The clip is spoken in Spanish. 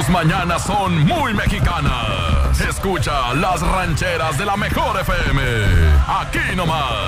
Tus mañanas son muy mexicanas. Escucha las rancheras de la mejor FM. Aquí nomás.